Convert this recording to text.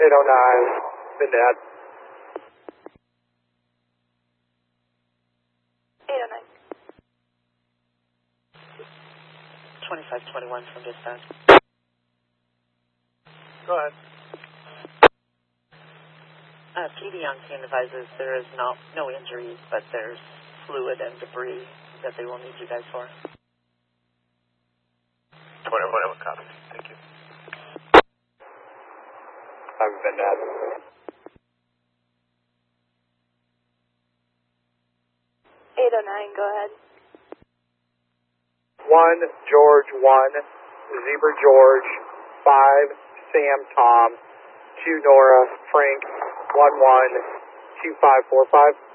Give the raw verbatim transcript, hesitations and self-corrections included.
eight oh nine, Vinette. eight oh nine. twenty-five twenty-one from dispatch. Go ahead. Uh, P D on scene advises there is no, no injuries, but there's fluid and debris that they will need you guys for. twenty-one, whatever, copy. Thank you. I'm Vinette. eight oh nine, go ahead. one, George, one, Zebra George, five, Sam Tom, two, Nora, Frank, one one, two five four five.